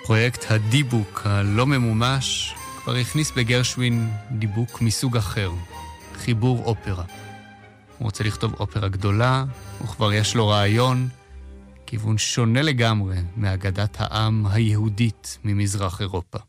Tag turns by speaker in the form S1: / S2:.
S1: פרויקט הדיבוק הלא ממומש כבר הכניס בגרשווין דיבוק מסוג אחר, חיבור אופרה. הוא רוצה לכתוב אופרה גדולה, וכבר יש לו רעיון, כיוון שונה לגמרי מאגדת העם היהודית ממזרח אירופה.